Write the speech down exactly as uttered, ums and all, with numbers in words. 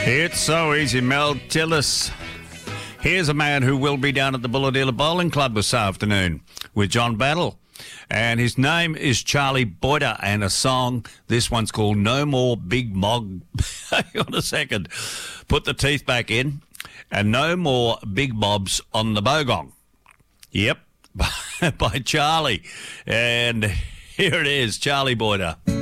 It's so easy, Mel. Tell us. Here's a man who will be down at the Bulladila Bowling Club this afternoon with John Battle. And his name is Charlie Boyder, and a song, this one's called No More Big Mog. Hang on a second. Put the teeth back in. And No More Big Mobs on the Bogong. Yep, by Charlie. And here it is, Charlie Boyder.